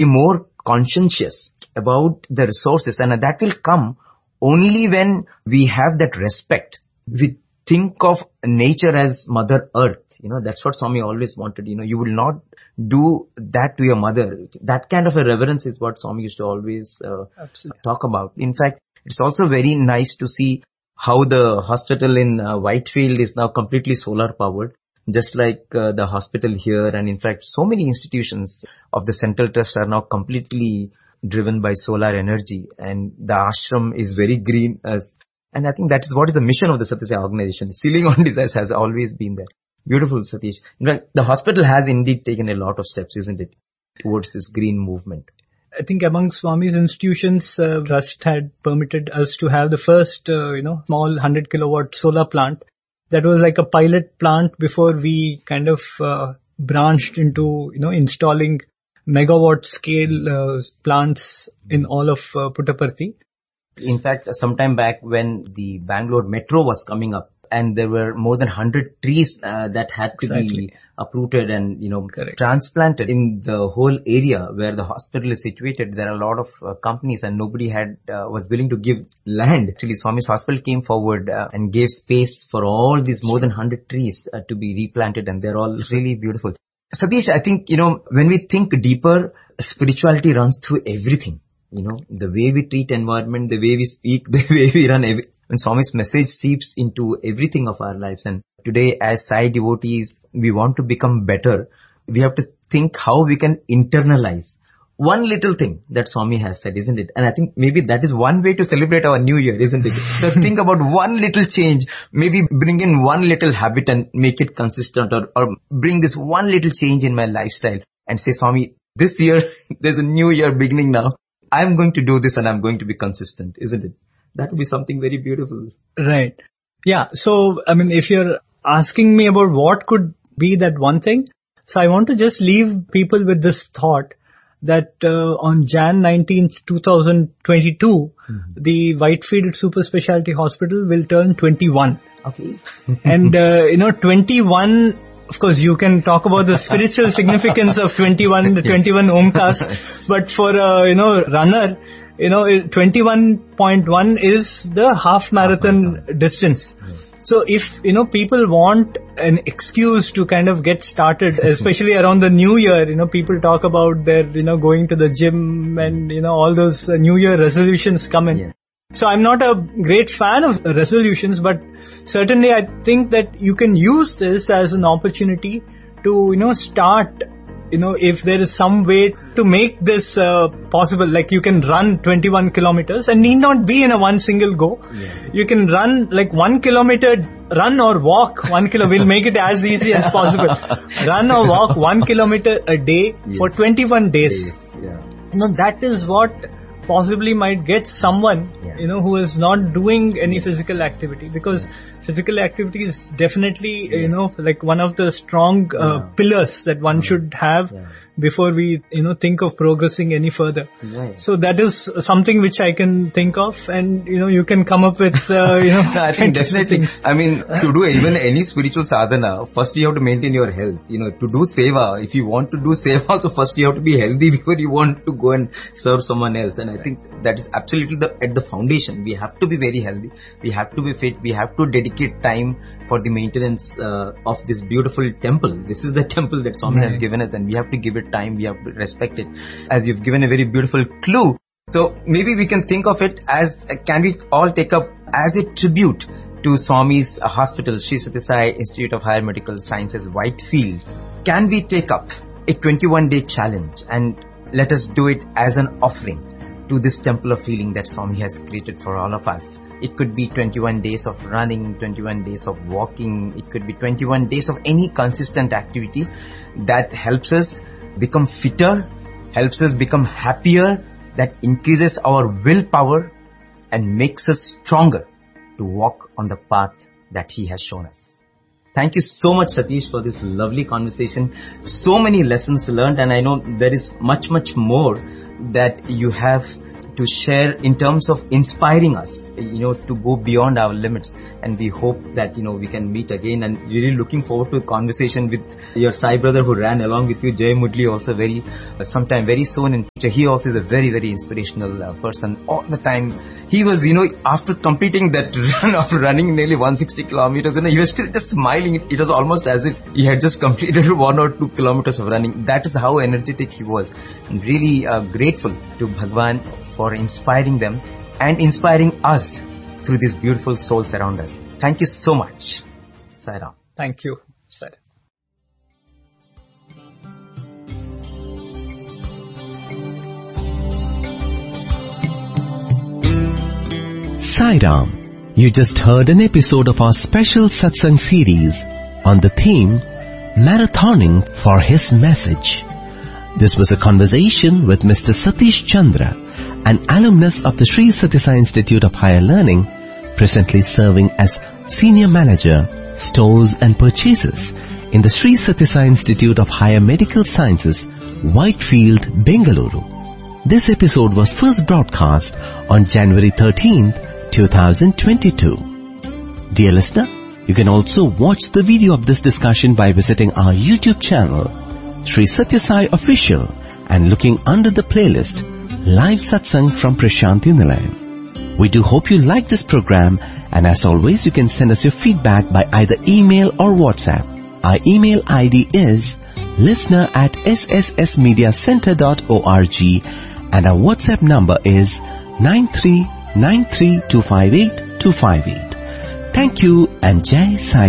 be more conscientious about the resources, and that will come only when we have that respect. We think of nature as Mother Earth. That's what Swami always wanted. You will not do that to your mother. That kind of a reverence is what Swami used to always talk about. In fact, it's also very nice to see how the hospital in Whitefield is now completely solar powered, just like the hospital here. And in fact, so many institutions of the Central Trust are now completely driven by solar energy, and the ashram is very green. And I think that is what is the mission of the Satya Sai organization. Sealing on desires has always been there. Beautiful, Satish. In fact, the hospital has indeed taken a lot of steps, isn't it, towards this green movement. I think among Swami's institutions, Trust had permitted us to have the first, small 100 kilowatt solar plant. That was like a pilot plant before we kind of branched into, installing megawatt scale plants in all of Puttaparthi. In fact, sometime back when the Bangalore metro was coming up, and there were more than 100 trees that had to be uprooted and, transplanted in the whole area where the hospital is situated. There are a lot of companies, and nobody was willing to give land. Actually, Swami's hospital came forward and gave space for all these more than 100 trees to be replanted, and they're all really beautiful. Satish, I think, when we think deeper, spirituality runs through everything. The way we treat environment, the way we speak, the way we run, and Swami's message seeps into everything of our lives. And today, as Sai devotees, we want to become better. We have to think how we can internalize one little thing that Swami has said, isn't it? And I think maybe that is one way to celebrate our new year, isn't it? So think about one little change, maybe bring in one little habit and make it consistent, or bring this one little change in my lifestyle and say, Swami, this year, there's a new year beginning now. I'm going to do this and I'm going to be consistent, isn't it? That would be something very beautiful. Right. Yeah. So, if you're asking me about what could be that one thing, so I want to just leave people with this thought that on Jan 19th, 2022, the Whitefield Super Specialty Hospital will turn 21. Okay. And, 21... Of course, you can talk about the spiritual significance of 21, the 21 Omkars, but for a, runner, 21.1 is the half marathon distance. So if, people want an excuse to kind of get started, especially around the new year, people talk about their, going to the gym and, all those new year resolutions come in. Yeah. So I'm not a great fan of resolutions, but certainly I think that you can use this as an opportunity to, start, if there is some way to make this possible, like you can run 21 kilometers and need not be in a one single go. Yeah. You can run like 1 kilometer, run or walk 1 kilometer. We'll make it as easy as possible. Run or walk 1 kilometer a day for 21 days. Yeah. That is what possibly might get someone, who is not doing any physical activity, because physical activity is definitely, like one of the strong pillars that one should have before we, think of progressing any further. Right. So that is something which I can think of, and, you can come up with, No, I think definitely, to do even any spiritual sadhana, first you have to maintain your health. To do seva, if you want to do seva also, first you have to be healthy before you want to go and serve someone else. And I think that is absolutely at the foundation. We have to be very healthy. We have to be fit. We have to dedicate time for the maintenance of this beautiful temple. This is the temple that Swami has given us, and we have to give it time. We have to respect it. As you've given a very beautiful clue. So maybe we can think of it as, can we all take up as a tribute to Swami's hospital, Sri Satya Sai Institute of Higher Medical Sciences, Whitefield. Can we take up a 21-day challenge and let us do it as an offering to this temple of healing that Swami has created for all of us? It could be 21 days of running, 21 days of walking. It could be 21 days of any consistent activity that helps us become fitter, helps us become happier, that increases our willpower and makes us stronger to walk on the path that He has shown us. Thank you so much, Satish, for this lovely conversation. So many lessons learned, and I know there is much, much more that you have to share in terms of inspiring us to go beyond our limits. And we hope that, we can meet again, and really looking forward to a conversation with your Sai brother who ran along with you, Jay Mudli, also sometime very soon in future. He also is a very, very inspirational person all the time. He was, after completing that run of running nearly 160 kilometers, he was still just smiling. It was almost as if he had just completed 1 or 2 kilometers of running. That is how energetic he was. And really grateful to Bhagwan for inspiring them and inspiring us through these beautiful souls around us. Thank you so much. Sai Ram. Thank you, sir. Sai Ram. You just heard an episode of our special satsang series on the theme Marathoning for His Message. This was a conversation with Mr. Satish Chandra, an alumnus of the Sri Sathya Sai Institute of Higher Learning, presently serving as Senior Manager, Stores and Purchases in the Sri Sathya Sai Institute of Higher Medical Sciences, Whitefield, Bengaluru. This episode was first broadcast on January 13th, 2022. Dear listener, you can also watch the video of this discussion by visiting our YouTube channel, Sri Sathya Sai Official, and looking under the playlist Live Satsang from Prashanti Nilayam. We do hope you like this program, and as always you can send us your feedback by either email or WhatsApp. Our email ID is listener@sssmediacenter.org and our WhatsApp number is 9393258258. Thank you and Jai Sai.